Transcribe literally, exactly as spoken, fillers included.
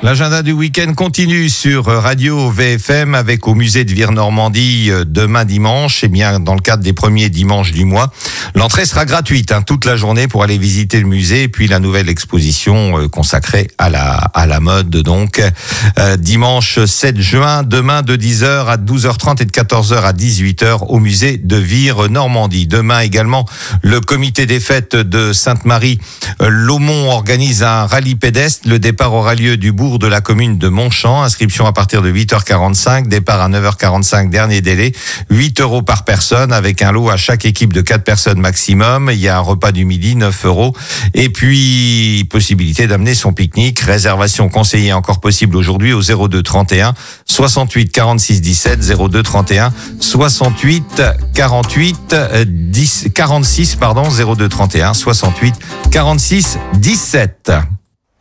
L'agenda du week-end continue sur Radio V F M avec au musée de Vire-Normandie demain dimanche, et bien dans le cadre des premiers dimanches du mois. L'entrée sera gratuite hein, toute la journée pour aller visiter le musée et puis la nouvelle exposition euh, consacrée à la à la mode. Donc euh, dimanche sept juin, demain de dix heures à douze heures trente et de quatorze heures à dix-huit heures au musée de Vire-Normandie. Demain également, le comité des fêtes de Sainte-Marie euh, Laumont organise un rallye pédestre. Le départ aura lieu du bourg de la commune de Montchamp. Inscription à partir de huit heures quarante-cinq, départ à neuf heures quarante-cinq, dernier délai. huit euros par personne avec un lot à chaque équipe de quatre personnes maximum. Il y a un repas du midi, neuf euros. Et puis, possibilité d'amener son pique-nique. Réservation conseillée encore possible aujourd'hui au zéro deux trente et un soixante-huit quarante-six dix-sept, zéro deux trente et un soixante-huit quarante-huit dix quarante-six pardon, zéro deux trente et un soixante-huit quarante-six dix-sept.